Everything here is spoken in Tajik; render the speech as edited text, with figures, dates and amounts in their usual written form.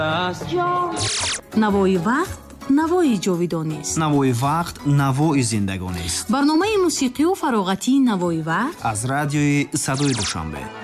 навои вақт навои ҷовидонист. навои вақт навои зиндагонист. барномаи мусиқию фароғатии навои вақт аз радиои Садои Душанбе.